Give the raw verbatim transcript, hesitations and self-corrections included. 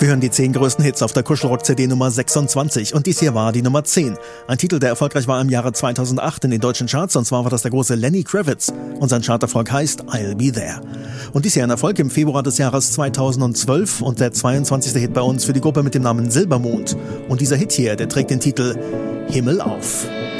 Wir hören die zehn größten Hits auf der Kuschelrock-C D Nummer sechsundzwanzig und dies hier war die Nummer zehn. Ein Titel, der erfolgreich war im Jahre zweitausendacht in den deutschen Charts, und zwar war das der große Lenny Kravitz. Und sein Charterfolg heißt I'll Be There. Und dies hier ein Erfolg im Februar des Jahres zweitausendzwölf und der zweiundzwanzigste Hit bei uns für die Gruppe mit dem Namen Silbermond. Und dieser Hit hier, der trägt den Titel Himmel auf.